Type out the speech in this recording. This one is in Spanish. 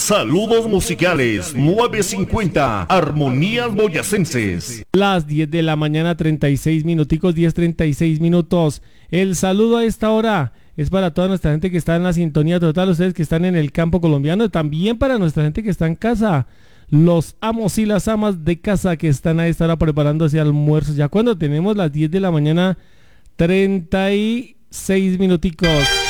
Saludos musicales 950 Armonías Boyacenses. Las 10 de la mañana, 36 minuticos, 10:36 minutos. El saludo a esta hora es para toda nuestra gente que está en la sintonía total, ustedes que están en el campo colombiano, también para nuestra gente que está en casa, los amos y las amas de casa que están a esta hora preparándose almuerzos. Ya cuando tenemos las 10 de la mañana, 36 minuticos.